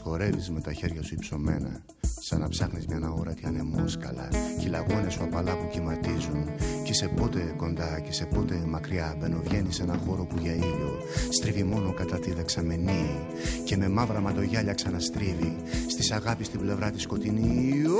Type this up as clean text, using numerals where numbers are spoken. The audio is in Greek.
χορεύεις με τα χέρια σου υψωμένα, σαν να ψάχνεις μια αόρατη ανεμόσκαλα, κι οι λαγώνες σου απαλά που κυματίζουν. Κι σε πότε κοντά και σε πότε μακριά μπαινοβγαίνεις σε ένα χώρο που για ήλιο στρίβει μόνο κατά τη δεξαμενή, και με μαύρα μαντογιάλια ξαναστρίβει στις αγάπη στην πλευρά τη σκοτεινή.